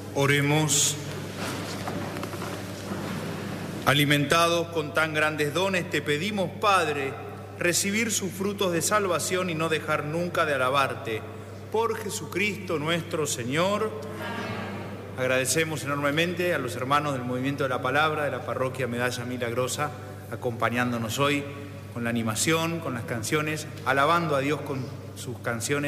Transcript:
Oremos. Alimentados con tan grandes dones, te pedimos, Padre, recibir sus frutos de salvación y no dejar nunca de alabarte. Por Jesucristo nuestro Señor. Agradecemos enormemente a los hermanos del Movimiento de la Palabra, de la Parroquia Medalla Milagrosa, acompañándonos hoy con la animación, con las canciones, alabando a Dios con sus canciones.